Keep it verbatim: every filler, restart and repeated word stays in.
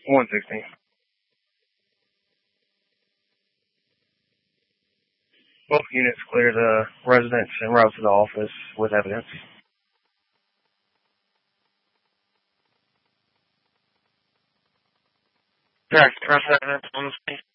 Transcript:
one sixteen. Both units clear the residence and route to the office with evidence. Correct. Trust evidence on the scene.